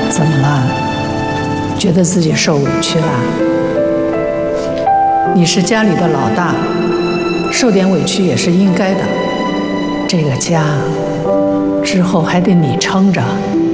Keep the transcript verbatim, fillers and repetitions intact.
怎么了？觉得自己受委屈了？你是家里的老大，受点委屈也是应该的。这个家之后还得你撑着。